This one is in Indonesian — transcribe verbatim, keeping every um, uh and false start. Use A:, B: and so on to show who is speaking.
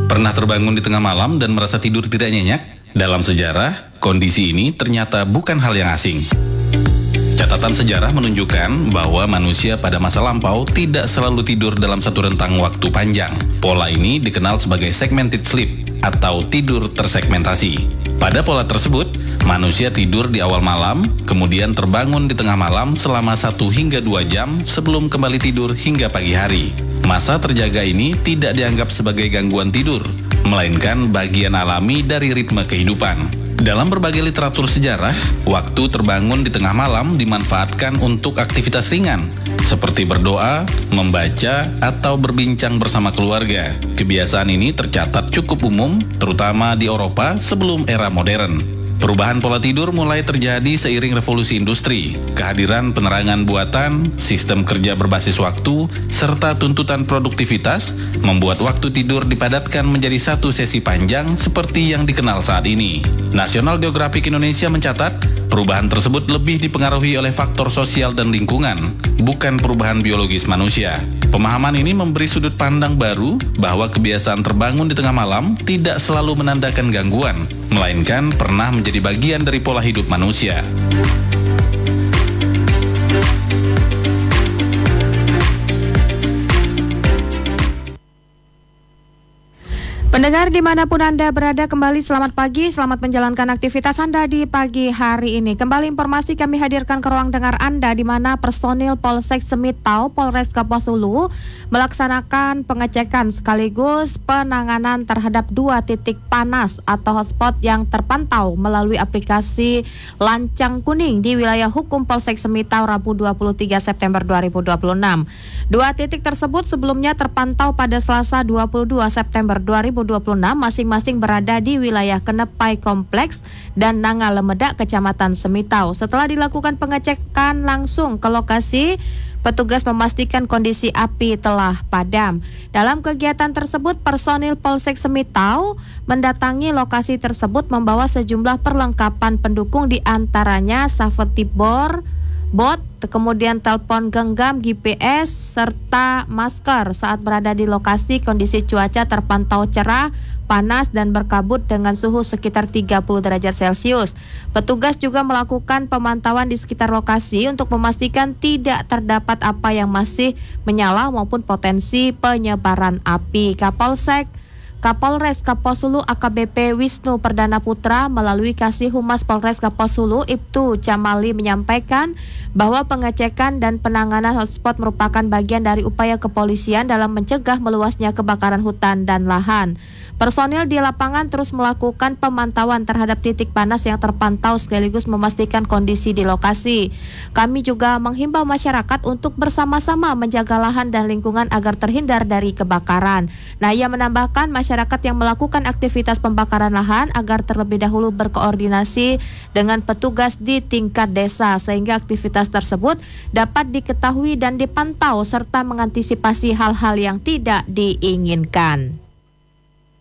A: Pernah terbangun di tengah malam dan merasa tidur tidak nyenyak? Dalam sejarah, kondisi ini ternyata bukan hal yang asing. Catatan sejarah menunjukkan bahwa manusia pada masa lampau tidak selalu tidur dalam satu rentang waktu panjang. Pola ini dikenal sebagai segmented sleep atau tidur tersegmentasi. Pada pola tersebut, manusia tidur di awal malam, kemudian terbangun di tengah malam selama satu hingga dua jam sebelum kembali tidur hingga pagi hari. Masa terjaga ini tidak dianggap sebagai gangguan tidur, melainkan bagian alami dari ritme kehidupan. Dalam berbagai literatur sejarah, waktu terbangun di tengah malam dimanfaatkan untuk aktivitas ringan, seperti berdoa, membaca, atau berbincang bersama keluarga. Kebiasaan ini tercatat cukup umum, terutama di Eropa sebelum era modern. Perubahan pola tidur mulai terjadi seiring revolusi industri, kehadiran penerangan buatan, sistem kerja berbasis waktu, serta tuntutan produktivitas membuat waktu tidur dipadatkan menjadi satu sesi panjang seperti yang dikenal saat ini. National Geographic Indonesia mencatat, perubahan tersebut lebih dipengaruhi oleh faktor sosial dan lingkungan, bukan perubahan biologis manusia. Pemahaman ini memberi sudut pandang baru bahwa kebiasaan terbangun di tengah malam tidak selalu menandakan gangguan, melainkan pernah menjadi bagian dari pola hidup manusia.
B: Pendengar dimanapun Anda berada, kembali selamat pagi, selamat menjalankan aktivitas Anda di pagi hari ini. Kembali informasi kami hadirkan ke ruang dengar Anda, di mana personil Polsek Semitau, Polres Kapuas Hulu melaksanakan pengecekan sekaligus penanganan terhadap dua titik panas atau hotspot yang terpantau melalui aplikasi Lancang Kuning di wilayah hukum Polsek Semitau Rabu dua puluh tiga September dua ribu dua puluh enam. Dua titik tersebut sebelumnya terpantau pada Selasa dua puluh dua September dua ribu dua puluh enam, masing-masing berada di wilayah Kenepai Kompleks dan Nangalemeda, Kecamatan Semitau. Setelah dilakukan pengecekan langsung ke lokasi, petugas memastikan kondisi api telah padam. Dalam kegiatan tersebut, personil Polsek Semitau mendatangi lokasi tersebut membawa sejumlah perlengkapan pendukung, di antaranya safety bor, bot, kemudian telepon genggam, G P S, serta masker. Saat berada di lokasi, kondisi cuaca terpantau cerah, panas, dan berkabut dengan suhu sekitar tiga puluh derajat Celcius. Petugas juga melakukan pemantauan di sekitar lokasi untuk memastikan tidak terdapat apa yang masih menyala maupun potensi penyebaran api. Kapolsek Kapolres Kapuas Hulu A K B P Wisnu Perdana Putra melalui Kasih Humas Polres Kapuas Hulu Ibtu Jamali menyampaikan bahwa pengecekan dan penanganan hotspot merupakan bagian dari upaya kepolisian dalam mencegah meluasnya kebakaran hutan dan lahan. Personil di lapangan terus melakukan pemantauan terhadap titik panas yang terpantau sekaligus memastikan kondisi di lokasi. Kami juga menghimbau masyarakat untuk bersama-sama menjaga lahan dan lingkungan agar terhindar dari kebakaran. Nah, ia menambahkan masyarakat yang melakukan aktivitas pembakaran lahan agar terlebih dahulu berkoordinasi dengan petugas di tingkat desa sehingga aktivitas tersebut dapat diketahui dan dipantau serta mengantisipasi hal-hal yang tidak diinginkan.